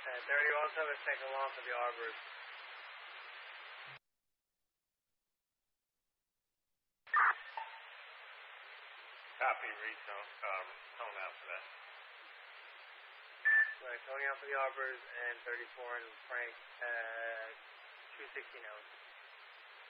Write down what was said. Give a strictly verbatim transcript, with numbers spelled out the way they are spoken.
And thirty also is second one for the Arbors. Copy, read tone, um, tone out for that. Right, Tony out for the Arbors and thirty-four and Frank at two sixty now.